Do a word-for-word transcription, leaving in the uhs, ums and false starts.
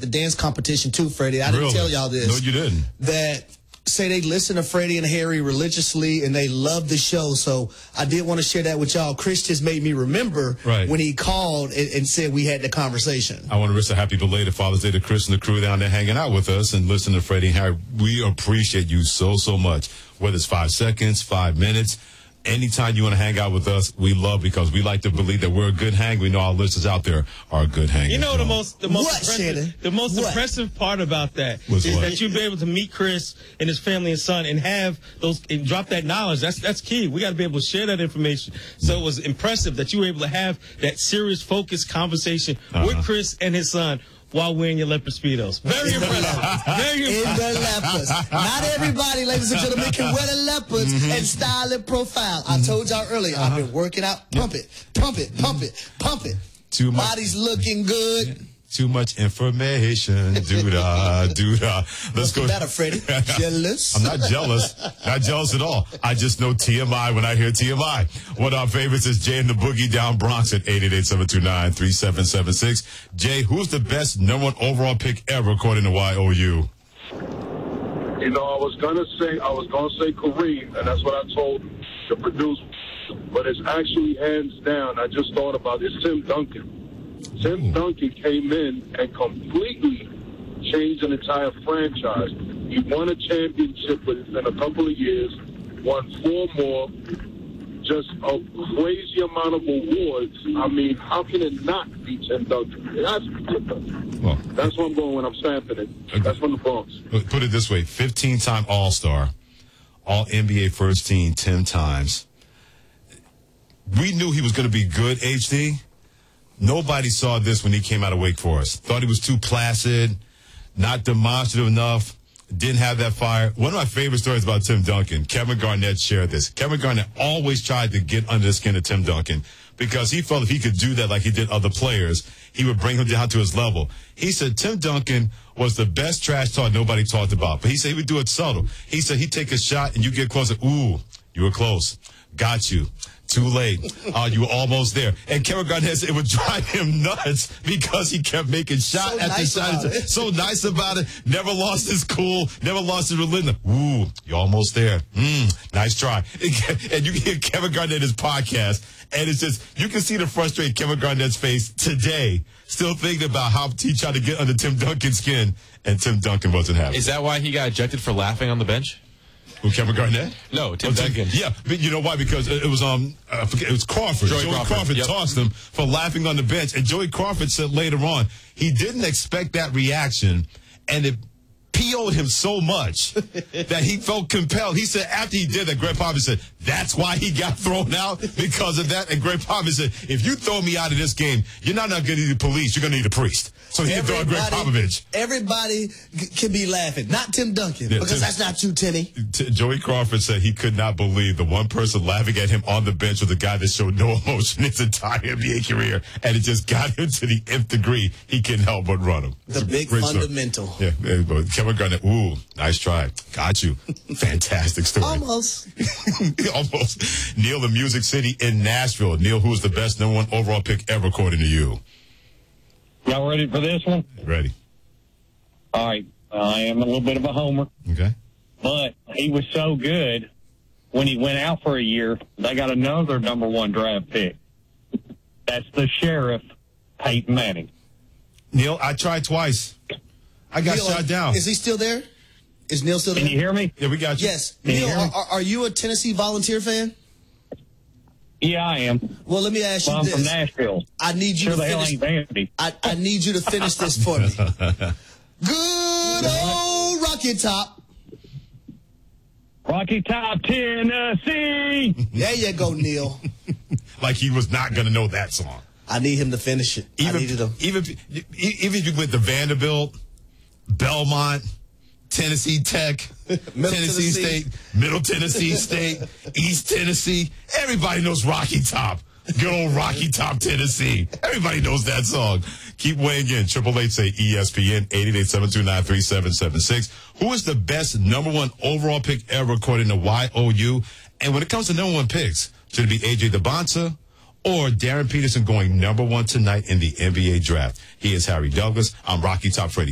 the dance competition too, Freddie. I Really? didn't tell y'all this. No, you didn't. That say they listen to Freddie and Harry religiously and they love the show. So I did want to share that with y'all. Chris just made me remember right. when he called and, and said we had the conversation. I want to wish a happy belated Father's Day to Chris and the crew down there hanging out with us and listening to Freddie and Harry. We appreciate you so, so much. Whether it's five seconds, five minutes, anytime you want to hang out with us, we love because we like to believe that we're a good hang. We know our listeners out there are a good hang. You know the most the most what, impressive, the most what? impressive part about that What's is what? that you'll be able to meet Chris and his family and son and have those and drop that knowledge. That's that's key. We got to be able to share that information. So it was impressive that you were able to have that serious, focused conversation uh-huh. with Chris and his son while wearing your leopard Speedos. Very impressive. Very In impressive. the leopards. Not everybody, ladies and gentlemen, can wear the leopards mm-hmm. and style and profile. I told y'all earlier, uh-huh. I've been working out. Pump it, pump it, pump it, pump it. Too much. Body's looking good. Too much information. Do-da, do-da. Let's What's go. the matter, Freddie? Jealous? I'm not jealous. Not jealous at all. I just know T M I when I hear T M I. One of our favorites is Jay and the Boogie down Bronx at eight eight eight, seven two nine, three seven seven six. Jay, who's the best number one overall pick ever according to Y O U? You know, I was gonna say I was gonna say Kareem, and that's what I told the producer. But it's actually hands down. I just thought about it. It's Tim Duncan. Tim Duncan came in and completely changed an entire franchise. He won a championship within a couple of years, won four more, just a crazy amount of awards. I mean, how can it not be Tim Duncan? It has to be Tim Duncan. Well, that's what I'm going when I'm stamping it. Okay. That's from the Bronx. Put it this way, fifteen-time All-Star, All-N B A first team ten times. We knew he was going to be good, H D. Nobody saw this when he came out of Wake Forest. Thought he was too placid, not demonstrative enough, didn't have that fire. One of my favorite stories about Tim Duncan, Kevin Garnett shared this. Kevin Garnett always tried to get under the skin of Tim Duncan because he felt if he could do that like he did other players, he would bring him down to his level. He said Tim Duncan was the best trash talk nobody talked about, but he said he would do it subtle. He said he'd take a shot and you get closer. Ooh, you were close. Got you. Too late. Uh, you were almost there. And Kevin Garnett said it would drive him nuts because he kept making shot so after nice shot. So nice about it. Never lost his cool. Never lost his religion. Ooh, you're almost there. Mm, nice try. And you can hear Kevin Garnett in his podcast, and it's just, you can see the frustrated Kevin Garnett's face today, still thinking about how he tried to get under Tim Duncan's skin, and Tim Duncan wasn't happy. Is that why he got ejected for laughing on the bench? Who, Kevin Garnett? No, Tim oh, Duncan. Yeah, but you know why? Because it was um, I forget, it was Crawford. Joey Joey Crawford, Crawford yep. tossed him for laughing on the bench, and Joey Crawford said later on he didn't expect that reaction, and it P O'd him so much that he felt compelled. He said after he did that, Greg Popovich said that's why he got thrown out because of that. And Greg Popovich said, if you throw me out of this game, you're not going to need the police. You're going to need a priest. So he threw out Greg Popovich. Everybody g- can be laughing. Not Tim Duncan, Yeah, because Tim, that's not you, Timmy. T- Joey Crawford said he could not believe the one person laughing at him on the bench was the guy that showed no emotion his entire N B A career, and it just got him to the nth degree. He couldn't help but run him. The big fundamental. Story. Yeah, yeah, Kevin Garnett, ooh, nice try. Got you. Fantastic story. Almost. Almost. Neil in Music City in Nashville. Neil, who is the best number one overall pick ever according to you? Y'all ready for this one? Ready. All right. I am a little bit of a homer. Okay. But he was so good, when he went out for a year, they got another number one draft pick. That's the Sheriff, Peyton Manning. Neil, I tried twice. I got Neil, shot down. Is he still there? Is Neil still there? Can you hear me? Yeah, we got you. Yes. Can you Neil, hear me? are, are you a Tennessee Volunteer fan? Yeah, I am. Well, let me ask Well, you I'm this. from Nashville. I need you Sure to the hell finish. ain't Vandy. I, I need you to finish this for me. Good old Rocky Top. Rocky Top, Tennessee. There you go, Neil. Like he was not going to know that song. I need him to finish it. Even, I needed him. even, even if you went to Vanderbilt, Belmont, Tennessee Tech, Tennessee, Tennessee. State, Middle Tennessee State, East Tennessee, everybody knows Rocky Top. Good old Rocky Top, Tennessee. Everybody knows that song. Keep weighing in. Triple Eight say E S P N, eight eight eight, seven two nine, three seven seven six. Who is the best number one overall pick ever according to Y O U? And when it comes to number one picks, should it be A J DeBonta or Darren Peterson going number one tonight in the N B A draft? He is Harry Douglas. I'm Rocky Top Freddie.